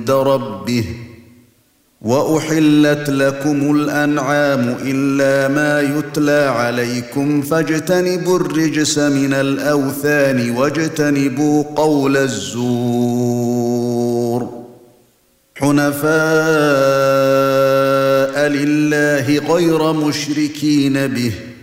عند ربه وأحلت لكم الأنعام إلا ما يتلى عليكم فاجتنبوا الرجس من الأوثان واجتنبوا قول الزور حنفاء لله غير مشركين به